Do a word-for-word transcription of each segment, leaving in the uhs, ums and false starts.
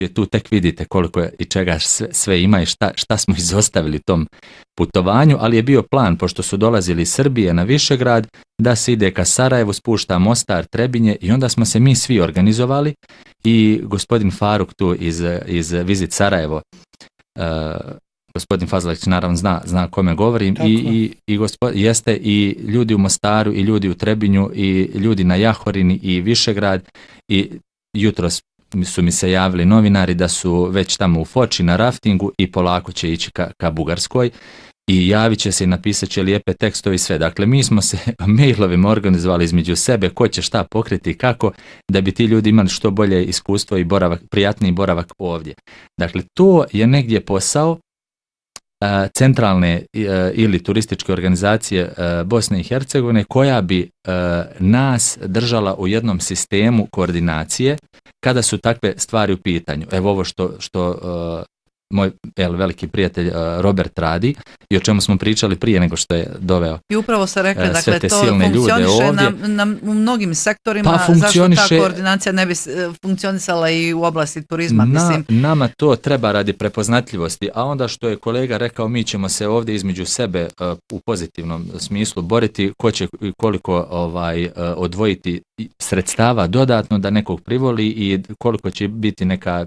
tu tek vidite koliko je i čega sve, sve ima i šta, šta smo izostavili tom putovanju, ali je bio plan, pošto su dolazili iz Srbije na Višegrad, da se ide ka Sarajevu, spušta Mostar, Trebinje i onda smo se mi svi organizovali i gospodin Faruk tu iz, iz Vizit Sarajevo, uh, gospodin Fazlagić naravno zna, zna kome govorim i, i, i gospod, jeste i ljudi u Mostaru i ljudi u Trebinju i ljudi na Jahorini i Višegrad i jutros su mi se javili novinari da su već tamo u Foči na raftingu i polako će ići ka, ka Bugarskoj i javit će se i napisat će lijepe tekstove i sve. Dakle, mi smo se mailovima organizovali između sebe ko će šta pokriti i kako da bi ti ljudi imali što bolje iskustvo i boravak, prijatniji boravak ovdje. Dakle, to je negdje posao centralne ili turističke organizacije Bosne i Hercegovine koja bi nas držala u jednom sistemu koordinacije kada su takve stvari u pitanju. Evo ovo što, što moj el, veliki prijatelj uh, Robert radi i o čemu smo pričali prije nego što je doveo. I upravo ste rekli, uh, dakle, to funkcioniše na, na, u mnogim sektorima, pa zašto ta koordinacija ne bi funkcionisala i u oblasti turizma? Na, mislim. Nama to treba radi prepoznatljivosti, a onda što je kolega rekao, mi ćemo se ovdje između sebe uh, u pozitivnom smislu boriti, ko će koliko ovaj, uh, odvojiti sredstava dodatno da nekog privoli i koliko će biti neka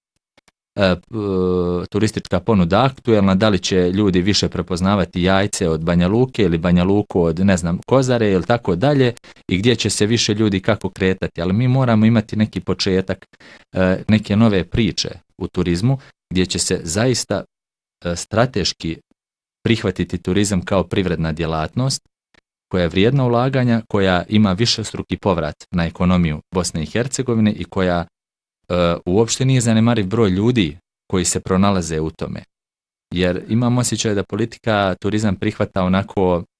turistička ponuda aktuelna, da li će ljudi više prepoznavati Jajce od Banja Luke ili Banja Luku od ne znam Kozare ili tako dalje i gdje će se više ljudi kako kretati, ali mi moramo imati neki početak, neke nove priče u turizmu gdje će se zaista strateški prihvatiti turizam kao privredna djelatnost koja je vrijedna ulaganja, koja ima višestruki povrat na ekonomiju Bosne i Hercegovine i koja Uh, uopšte nije zanemariv broj ljudi koji se pronalaze u tome. Jer imam osjećaj da politika turizam prihvata onako, uh,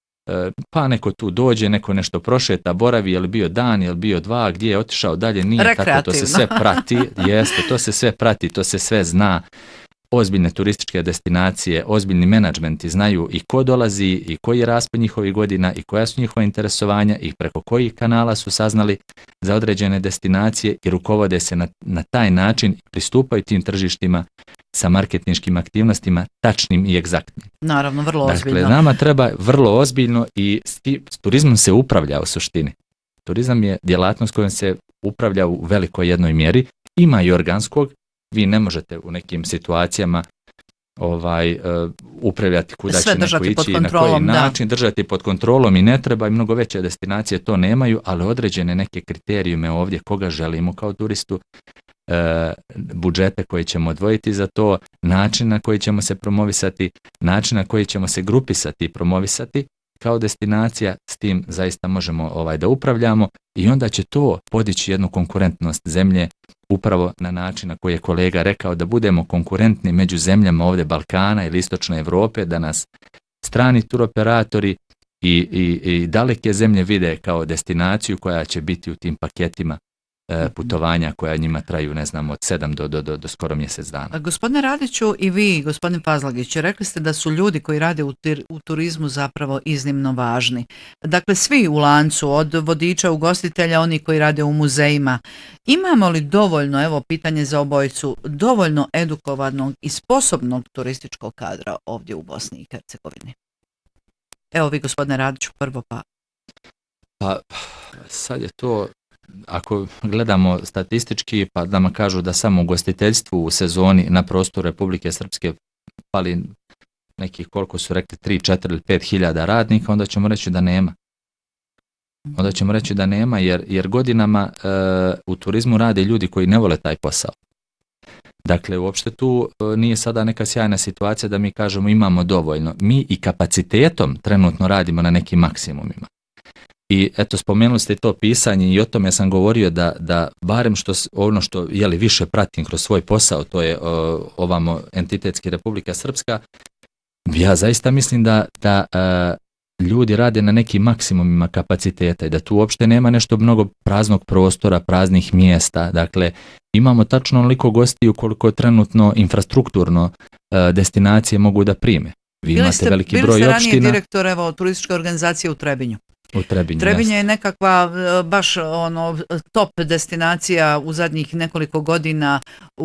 pa neko tu dođe, neko nešto prošeta, boravi, je li bio dan, je li bio dva, gdje je otišao dalje, nije tako, to se sve prati, jeste, to se sve prati, to se sve zna. Ozbiljne turističke destinacije, ozbiljni menadžmenti znaju i ko dolazi i koji je raspad njihovih godina i koja su njihova interesovanja i preko kojih kanala su saznali za određene destinacije i rukovode se na, na taj način i pristupaju tim tržištima sa marketinškim aktivnostima tačnim i egzaktnim. Naravno, vrlo ozbiljno. Dakle, nama treba vrlo ozbiljno i s, s turizmom se upravlja u suštini. Turizam je djelatnost kojom se upravlja u velikoj jednoj mjeri, ima i organskog. Vi ne možete u nekim situacijama ovaj uh, upravljati kuda će neko ići i na koji način, da. Držati pod kontrolom i ne treba i mnogo veće destinacije to nemaju, ali određene neke kriterijume ovdje koga želimo kao turistu, uh, budžete koje ćemo odvojiti za to, način na koji ćemo se promovisati, način na koji ćemo se grupisati i promovisati kao destinacija, s tim zaista možemo ovaj da upravljamo i onda će to podići jednu konkurentnost zemlje upravo na način na koji je kolega rekao, da budemo konkurentni među zemljama ovdje Balkana ili Istočne Europe, da nas strani turoperatori i, i, i daleke zemlje vide kao destinaciju koja će biti u tim paketima e, putovanja koja njima traju, ne znam, od sedam do, do, do, do skoro mjesec dana. Gospodine Radiću, i vi, gospodin Fazlagić, rekli ste da su ljudi koji rade u, tir, u turizmu zapravo iznimno važni. Dakle, svi u lancu, od vodiča, ugostitelja, oni koji rade u muzejima. Imamo li dovoljno, evo pitanje za obojicu, dovoljno edukovanog i sposobnog turističkog kadra ovdje u Bosni i Hercegovini? Evo vi, gospodine Radiću, prvo pa. Pa, sad je to... Ako gledamo statistički, pa da nam kažu da samo u ugostiteljstvu u sezoni na prostoru Republike Srpske pali nekih, koliko su rekli, tri, četiri ili pet hiljada radnika, onda ćemo reći da nema. Onda ćemo reći da nema, jer, jer godinama e, u turizmu rade ljudi koji ne vole taj posao. Dakle, uopšte tu e, nije sada neka sjajna situacija da mi kažemo imamo dovoljno. Mi i kapacitetom trenutno radimo na nekim maksimumima. I eto, spomenuli ste to pisanje i o tome sam govorio da, da barem što ono što jeli, više pratim kroz svoj posao, to je o, ovamo entitetski Republika Srpska, ja zaista mislim da, da a, ljudi rade na nekim maksimumima kapaciteta i da tu uopšte nema nešto mnogo praznog prostora, praznih mjesta. Dakle, imamo tačno onoliko gostiju koliko trenutno infrastrukturno a, destinacije mogu da prime. Vi bili imate ste, veliki bili broj ste opština. ranije direktor evo, turističke organizacije u Trebinju. U Trebinju, Trebinje je nekakva baš ono top destinacija u zadnjih nekoliko godina u